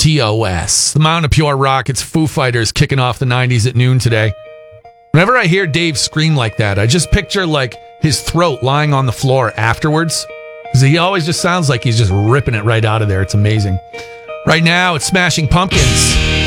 TOS. The Mountain of Pure Rock. It's Foo Fighters kicking off the 90s at noon today. Whenever I hear Dave scream like that, I just picture like his throat lying on the floor afterwards. Because he always just sounds like he's just ripping it right out of there. It's amazing. Right now, it's Smashing Pumpkins.